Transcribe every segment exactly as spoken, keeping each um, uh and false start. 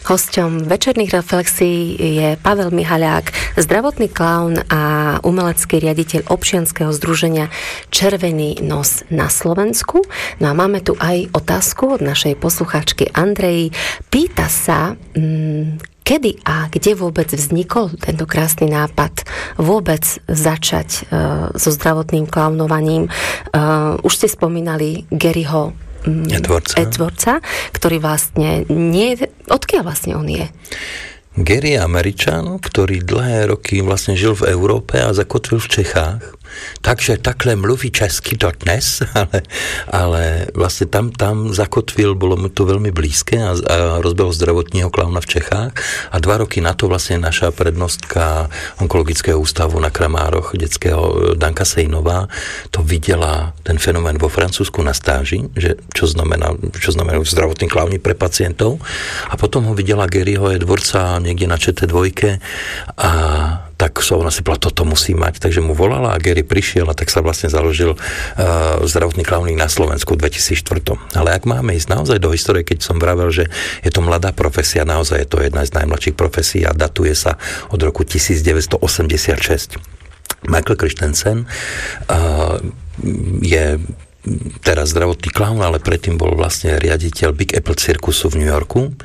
Hosťom večerných reflexií je Pavel Mihaľák, zdravotný klaun a umelecký riaditeľ občianskeho združenia Červený nos na Slovensku. No a máme tu aj otázku od našej poslucháčky Andreji. Pýta sa, mm, kedy a kde vôbec vznikol tento krásny nápad vôbec začať uh, so zdravotným klaunovaním. Uh, už ste spomínali Garyho Edwardsa. Edwardsa, ktorý vlastne nie... Odkiaľ vlastne on je? Gary je Američan, ktorý dlhé roky vlastne žil v Európe a zakotvil v Čechách. Takže takhle mluví česky dodnes, ale, ale vlastne tam, tam zakotvil, bolo mu to veľmi blízke a, a rozbehol zdravotního klauna v Čechách a dva roky na to vlastne naša prednostka onkologického ústavu na Kramároch detského Danka Sejnová to videla ten fenomén vo Francúzsku na stáži, že čo znamená, čo znamená zdravotný klauni pre pacientov a potom ho videla Garyho Edwardsa niekde na ČT dva a tak sa ona si povedala, toto musí mať, takže mu volala a Gary prišiel a tak sa vlastne založil uh, zdravotný klauník na Slovensku v dvetisícštyri. Ale ak máme ísť naozaj do histórie, keď som vravel, že je to mladá profesia, naozaj je to jedna z najmladších profesí a datuje sa od roku devätnásťstoosemdesiatšesť. Michael Christensen uh, je teraz zdravotný klaun, ale predtým bol vlastne riaditeľ Big Apple cirkusu v New Yorku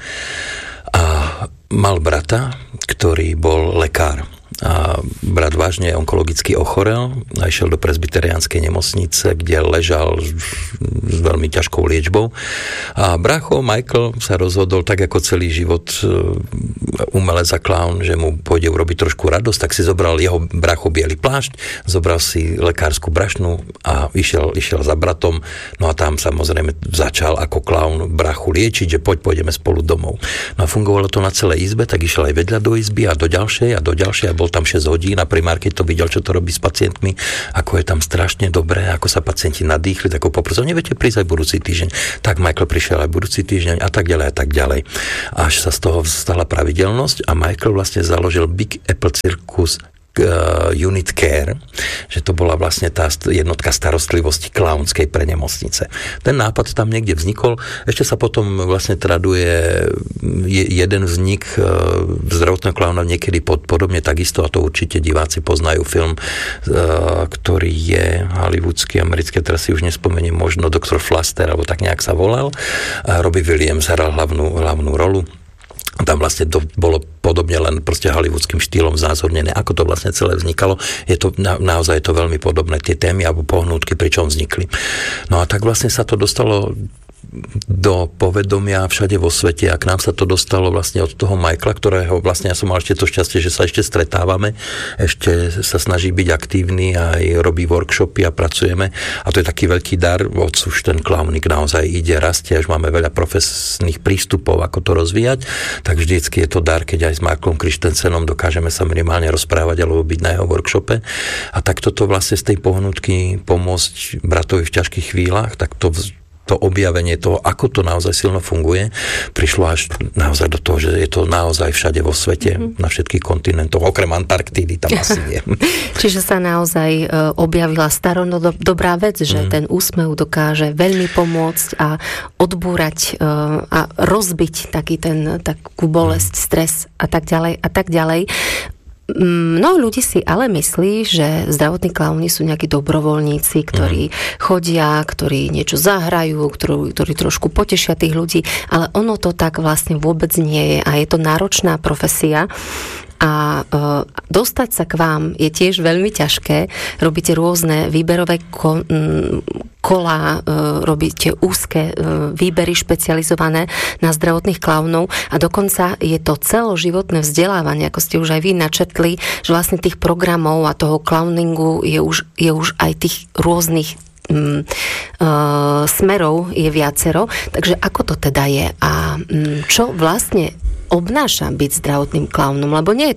a mal brata, ktorý bol lekár. A brat vážne onkologicky ochorel a išiel do presbyteriánskej nemocnice, kde ležal s veľmi ťažkou liečbou. A brácho Michael sa rozhodol, tak ako celý život umelec a klaun, že mu pôjde urobiť trošku radosť, tak si zobral jeho brácho biely plášť, zobral si lekárskú brašnu a išiel, išiel za bratom. No a tam samozrejme začal ako klaun bráchu liečiť, že poď, pôjdeme spolu domov. No a fungovalo to na celej izbe, tak išiel aj vedľa do izby a do ďalšej a do ďalšej a bol tam šesť hodín a primárky to videl, čo to robí s pacientmi, ako je tam strašne dobré, ako sa pacienti nadýchli, tak ho poprosil, neviete prísť aj budúci týždeň. Tak Michael prišiel aj budúci týždeň a tak ďalej a tak ďalej. Až sa z toho stala pravidelnosť a Michael vlastne založil Big Apple Circus Unit Care, že to bola vlastne tá jednotka starostlivosti klaunskej pre nemocnice. Ten nápad tam niekde vznikol, ešte sa potom vlastne traduje jeden vznik zdravotného klauna niekedy pod, podobne takisto, a to určite diváci poznajú film, ktorý je hollywoodský, americký, teraz si už nespomeniem, možno doktor Flaster, alebo tak nejak sa volal. Robbie Williams hral hlavnú, hlavnú rolu. Tam vlastne to bolo podobne len proste hollywoodským štýlom znázornené, ako to vlastne celé vznikalo. Je to na, naozaj je to veľmi podobné, tie témy alebo pohnútky, pričom vznikli. No a tak vlastne sa to dostalo do povedomia všade vo svete a k nám sa to dostalo vlastne od toho Michaela, ktorého vlastne ja som mal ešte to šťastie, že sa ešte stretávame, ešte sa snaží byť aktívny a aj robí workshopy a pracujeme a to je taký veľký dar, od už ten klaunik naozaj ide, rastie, až máme veľa profesných prístupov, ako to rozvíjať, tak vždycky je to dar, keď aj s Michaelom Christensenom dokážeme sa minimálne rozprávať alebo byť na jeho workshope a tak toto vlastne z tej pohnutky pomôcť bratovi v ťažkých chvíľach, tak to to objavenie toho, ako to naozaj silno funguje, prišlo až naozaj do toho, že je to naozaj všade vo svete, mm-hmm. na všetkých kontinentoch, okrem Antarktídy, tam asi nie. Čiže sa naozaj objavila starodobrá vec, že mm. ten úsmev dokáže veľmi pomôcť a odbúrať a rozbiť taký ten, takú bolesť, mm. stres a tak ďalej a tak ďalej. Mnoho ľudí si ale myslí, že zdravotní klauni sú nejakí dobrovoľníci, ktorí mm. chodia, ktorí niečo zahrajú, ktorí, ktorí trošku potešia tých ľudí, ale ono to tak vlastne vôbec nie je a je to náročná profesia. A e, dostať sa k vám je tiež veľmi ťažké. Robíte rôzne výberové ko, m, kolá, e, robíte úzke e, výbery špecializované na zdravotných klaunov a dokonca je to celoživotné vzdelávanie, ako ste už aj vy načrtli, že vlastne tých programov a toho klauningu je už, je už aj tých rôznych m, e, smerov je viacero. Takže ako to teda je a m, čo vlastne obnáša byť zdravotným klaunom, lebo nie je to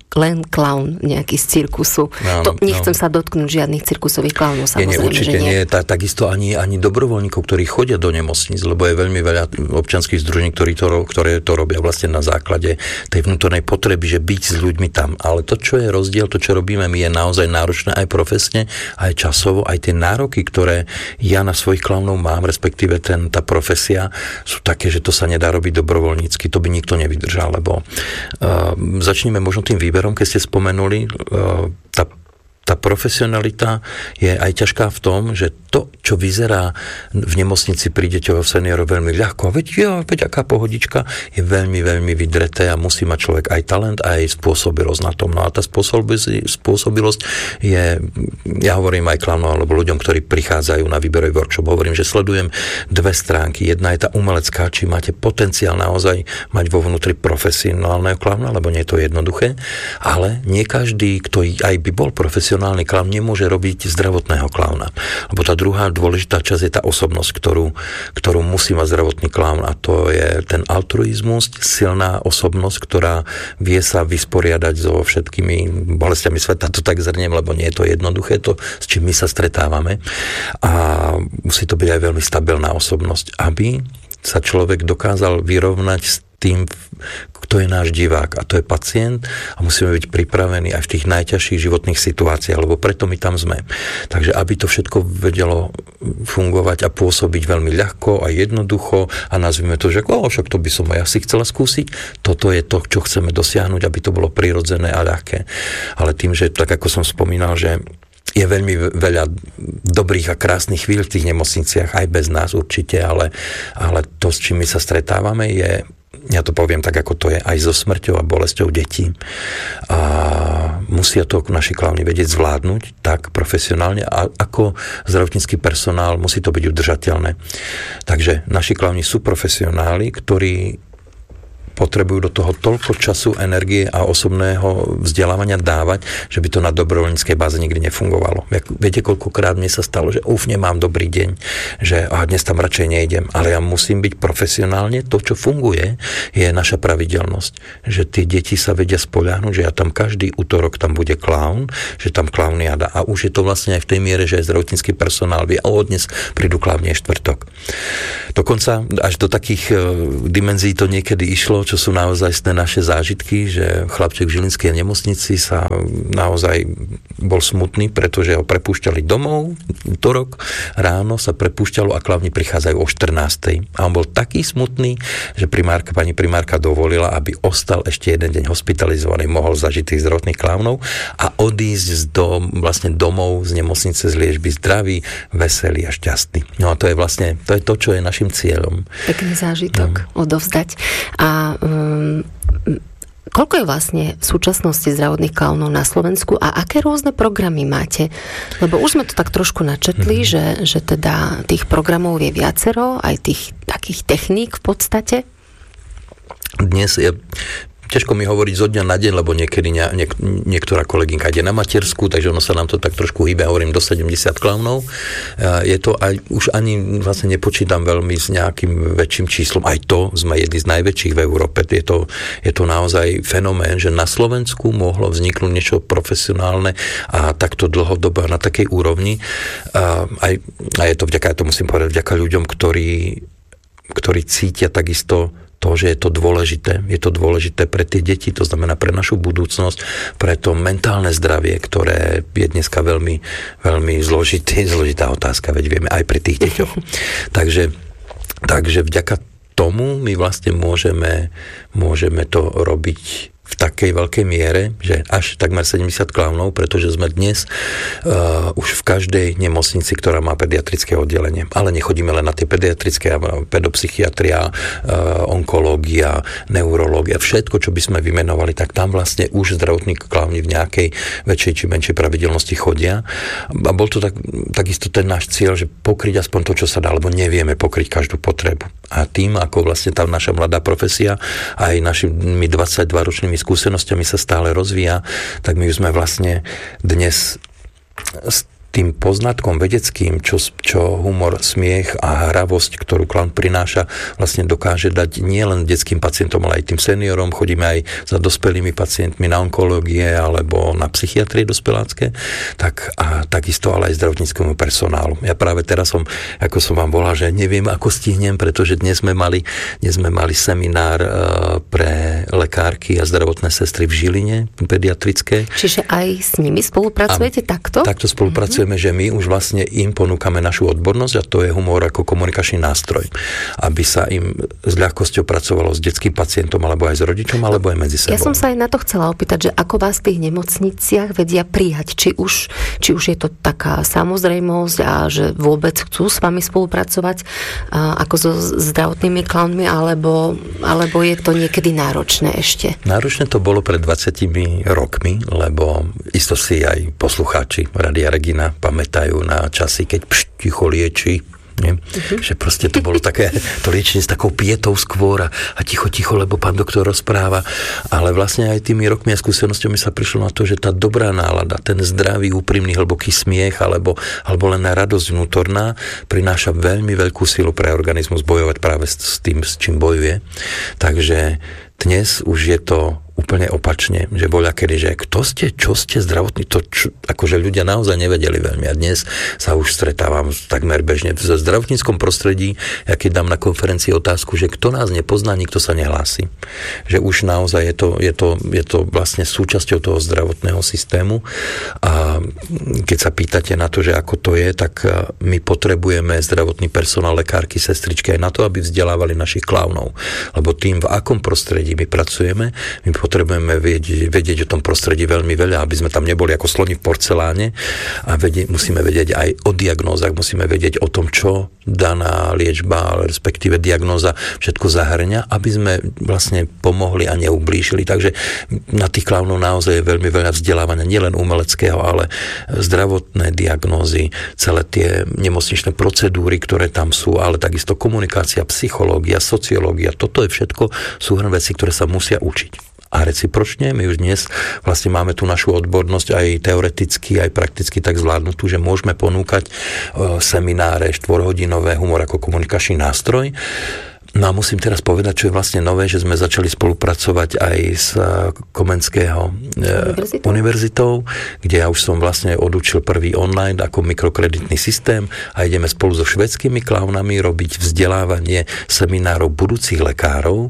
len klaun nejaký z cirkusu. No, to nechcem no. sa dotknúť žiadnych cirkusových klaunov, samozrejme, nie, nie, určite že nie. nie. Tá, takisto ani, ani dobrovoľníkov, ktorí chodia do nemocníc, lebo je veľmi veľa občianskych združení, ktorí to, ktoré to robia vlastne na základe tej vnútornej potreby, že byť s ľuďmi tam. Ale to, čo je rozdiel, to, čo robíme my, je naozaj náročné aj profesne, aj časovo, aj tie nároky, ktoré ja na svojich klaunov mám, respektíve ten, tá profesia, sú také, že to sa nedá robiť dobrovoľnícky. To by nikto nevydržal, lebo uh, začneme možno tým výberom, keď ste spomenuli, tá, tá profesionalita je aj ťažká v tom, že to, čo vyzerá v nemocnici pri deťoch seniorov veľmi ľahko, a veď, ja, veď aká pohodička, je veľmi, veľmi vydreté a musí mať človek aj talent, aj spôsobilosť na tom. No a tá spôsobilosť je, ja hovorím aj klaunom alebo ľuďom, ktorí prichádzajú na výberový workshop, hovorím, že sledujem dve stránky. Jedna je tá umelecká, či máte potenciál naozaj mať vo vnútri profesionálneho klauna, lebo nie je to jednoduché, ale nie každý, kto aj by bol profesionálny klaun, nemôže robiť zdravotného klauna. Lebo tá druhá dôležitá časť je tá osobnosť, ktorú, ktorú musí mať zdravotný klaun, a to je ten altruizmus, silná osobnosť, ktorá vie sa vysporiadať so všetkými bolestiami sveta. To tak zhrniem, lebo nie je to jednoduché, to, s čím my sa stretávame. A musí to byť aj veľmi stabilná osobnosť, aby sa človek dokázal vyrovnať s tým, kto je náš divák, a to je pacient, a musíme byť pripravení aj v tých najťažších životných situáciách, lebo preto my tam sme. Takže aby to všetko vedelo fungovať a pôsobiť veľmi ľahko a jednoducho, a nazvime to, že oh, však to by som aj asi chcela skúsiť, toto je to, čo chceme dosiahnuť, aby to bolo prirodzené a ľahké. Ale tým, že tak ako som spomínal, že je veľmi veľa dobrých a krásnych chvíľ v tých nemocniciach, aj bez nás určite, ale, ale to, s čím my sa stretávame, je, ja to poviem tak, ako to je, aj so smrťou a bolesťou detí. A musia to naši klauni vedieť zvládnuť tak profesionálne, a ako zdravotnícky personál musí to byť udržateľné. Takže naši klauni sú profesionáli, ktorí potrebujú do toho toľko času, energie a osobného vzdelávania dávať, že by to na dobrovoľníckej báze nikdy nefungovalo. Viete, koľkokrát mne sa stalo, že uf, nemám dobrý deň, že a dnes tam radšej nejdem, ale ja musím byť profesionálne. To, čo funguje, je naša pravidelnosť. Že tie deti sa vedia spoľahnúť, že ja tam každý útorok tam bude klaun, že tam klauniáda. A už je to vlastne aj v tej miere, že aj zdravotnícky personál vie, a od dnes prídu klauni štvrtok. Dokonca až do takých dimenzií to niekedy išlo, čo sú naozaj naše zážitky, že chlapček v žilinskej nemocnici sa naozaj bol smutný, pretože ho prepúšťali domov, útorok ráno sa prepúšťalo a klauni prichádzajú o štrnástej. A on bol taký smutný, že primárka, pani primárka dovolila, aby ostal ešte jeden deň hospitalizovaný, mohol zažiť tých zdravotných klaunov a odísť z dom, vlastne domov z nemocnice z Liežby zdravý, veselý a šťastný. No a to je vlastne, to je to, čo je našim cieľom. Pekný zážitok no. odovzdať. A um, koľko je vlastne v súčasnosti zdravotných klaunov na Slovensku a aké rôzne programy máte? Lebo už sme to tak trošku načetli, mm-hmm. že, že teda tých programov je viacero, aj tých takých techník v podstate. Dnes je ťažko mi hovoriť zo dňa na deň, lebo niekedy nie, niek, niektorá kolegynka ide na matersku, takže ono sa nám to tak trošku hýbe, hovorím do sedemdesiat klaunov. Je to aj, už ani vlastne nepočítam veľmi s nejakým väčším číslom. Aj to sme jedni z najväčších v Európe. Je to, je to naozaj fenomén, že na Slovensku mohlo vzniknúť niečo profesionálne a takto dlhodobo na takej úrovni. A, aj, a je to vďaka, ja to musím povedať, vďaka ľuďom, ktorí, ktorí cítia takisto to, že je to dôležité. Je to dôležité pre tie deti, to znamená pre našu budúcnosť, pre to mentálne zdravie, ktoré je dneska veľmi, veľmi zložitý, zložitá otázka, veď vieme, aj pri tých deťoch. takže, takže vďaka tomu my vlastne môžeme, môžeme to robiť v takej veľkej miere, že až takmer sedemdesiat klaunov, pretože sme dnes uh, už v každej nemocnici, ktorá má pediatrické oddelenie. Ale nechodíme len na tie pediatrické, pedopsychiatria, uh, onkológia, neurológia, všetko, čo by sme vymenovali, tak tam vlastne už zdravotní klauni v nejakej väčšej či menšej pravidelnosti chodia. A bol to tak, takisto ten náš cieľ, že pokryť aspoň to, čo sa dá, lebo nevieme pokryť každú potrebu. A tým, ako vlastne tá naša mladá profesia aj našimi dvadsaťdvaročnými skúsenosťami sa stále rozvíja, tak my už sme vlastne dnes z tým poznatkom vedeckým, čo, čo humor, smiech a hravosť, ktorú klaun prináša, vlastne dokáže dať nielen detským pacientom, ale aj tým seniorom. Chodíme aj za dospelými pacientmi na onkológie alebo na psychiatrie dospelácké, tak a takisto ale aj zdravotníckemu personálu. Ja práve teraz som, ako som vám volal, že neviem, ako stihnem, pretože dnes sme mali, dnes sme mali seminár uh, pre lekárky a zdravotné sestry v Žiline, pediatrické. Čiže aj s nimi spolupracujete a takto? Takto spolupracujeme, mm-hmm. že my už vlastne im ponúkame našu odbornosť a to je humor ako komunikačný nástroj, aby sa im s ľahkosťou pracovalo s detským pacientom alebo aj s rodičom, alebo aj medzi sebou. Ja som sa aj na to chcela opýtať, že ako vás v tých nemocniciach vedia prijať, či už, či už je to taká samozrejmosť a že vôbec chcú s vami spolupracovať a, ako so zdravotnými klaunmi, alebo, alebo je to niekedy náročné ešte? Náročné to bolo pred dvadsiatimi rokmi, lebo isto si aj poslucháči Rádia Regina pamätajú na časy, keď pš, ticho lieči. Nie? Uh-huh. Že proste to bolo také, to liečenie s takou pietou skôr a, a ticho, ticho, lebo pán doktor rozpráva. Ale vlastne aj tými rokmi a skúsenosťami sa prišlo na to, že tá dobrá nálada, ten zdravý, úprimný, hlboký smiech alebo, alebo len radosť vnútorná prináša veľmi veľkú silu pre organizmus bojovať práve s, s tým, s čím bojuje. Takže dnes už je to úplne opačne, že voľa kedy, že kto ste, čo ste zdravotní, to čo, akože ľudia naozaj nevedeli veľmi a dnes sa už stretávam takmer bežne v zdravotníckom prostredí, ja keď dám na konferencii otázku, že kto nás nepozná, nikto sa nehlási. Že už naozaj je to, je to, je to vlastne súčasťou toho zdravotného systému a keď sa pýtate na to, že ako to je, tak my potrebujeme zdravotný personál, lekárky, sestričky aj na to, aby vzdelávali našich klaunov, lebo tým, v akom prostredí my pracujeme, my potrebujeme vedieť, vedieť o tom prostredí veľmi veľa, aby sme tam neboli ako sloni v porceláne a vedieť, musíme vedieť aj o diagnózach, musíme vedieť o tom, čo daná liečba, respektíve diagnóza všetko zahrňa, aby sme vlastne pomohli a neublížili. Takže na tých klaunov naozaj je veľmi veľa vzdelávania, nielen umeleckého, ale zdravotné diagnózy, celé tie nemocničné procedúry, ktoré tam sú, ale takisto komunikácia, psychológia, sociológia, toto je všetko súhrn veci, ktoré sa musia učiť. A recipročne, my už dnes vlastne máme tú našu odbornosť aj teoreticky, aj prakticky tak zvládnutú, že môžeme ponúkať semináre štvorhodinové humor ako komunikačný nástroj. No a musím teraz povedať, čo je vlastne nové, že sme začali spolupracovať aj s Komenského univerzitou, univerzitou kde ja už som vlastne odučil prvý online ako mikrokreditný systém a ideme spolu so švédskymi klaunami robiť vzdelávanie seminárov budúcich lekárov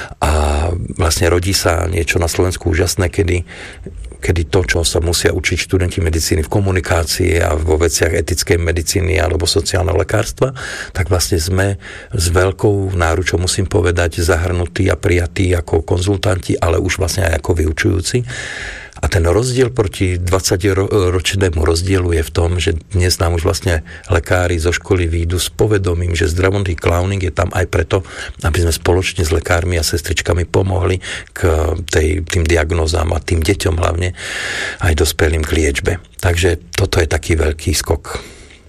a vlastne rodí sa niečo na Slovensku úžasné, kedy kedy to, čo sa musia učiť študenti medicíny v komunikácii a vo veciach etickej medicíny alebo sociálneho lekárstva, tak vlastne sme s veľkou náručou, musím povedať, zahrnutí a prijatí ako konzultanti, ale už vlastne aj ako vyučujúci. A ten rozdiel proti dvadsaťročnému rozdielu je v tom, že dnes nám už vlastne lekári zo školy výjdu s povedomím, že zdravotný clowning je tam aj preto, aby sme spoločne s lekármi a sestričkami pomohli k tej, tým diagnózám a tým deťom hlavne aj dospelým k liečbe. Takže toto je taký veľký skok.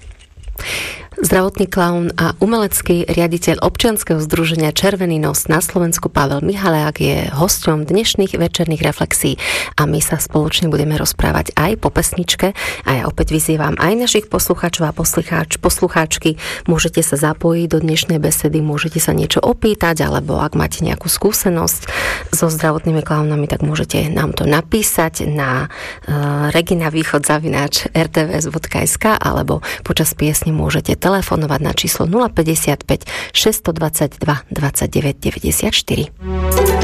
Zdravotný klaun a umelecký riaditeľ občianskeho združenia Červený nos na Slovensku Pavel Michaliak je hosťom dnešných večerných reflexí a my sa spoločne budeme rozprávať aj po pesničke a ja opäť vyzývam aj našich poslucháčov a poslucháč, poslucháčky. Môžete sa zapojiť do dnešnej besedy, môžete sa niečo opýtať, alebo ak máte nejakú skúsenosť so zdravotnými klaunami, tak môžete nám to napísať na uh, reginavýchod zavináč er té vé es bodka es ká alebo počas piesne môžete telefonovať na číslo nula päťdesiatpäť šesťstodvadsaťdva dvadsaťdeväť deväťdesiatštyri.